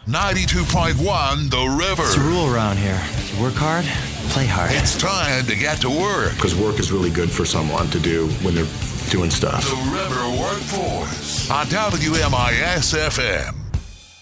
92.1 The River. It's a rule around here. You work hard, play hard. It's time to get to work. Because work is really good for someone to do when they're doing stuff. The River Workforce on WMIS FM.